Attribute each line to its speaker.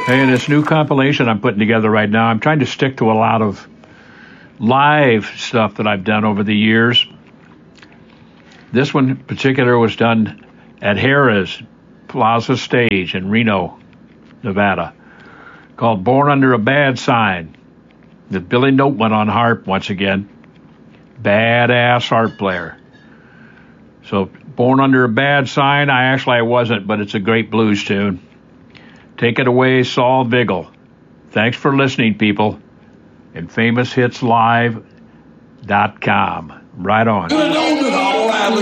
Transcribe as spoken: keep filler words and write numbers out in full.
Speaker 1: Hey, this new compilation I'm putting together right now, I'm trying to stick to a lot of live stuff that I've done over the years. This one in particular was done at Harrah's Plaza Stage in Reno, Nevada, called Born Under a Bad Sign. That Billy Note went on harp once again. Badass harp player. So, Born Under a Bad Sign, I actually I wasn't, but it's a great blues tune. Take it away, Saul Vigil. Thanks for listening, people. And famous hits live dot com. Right on.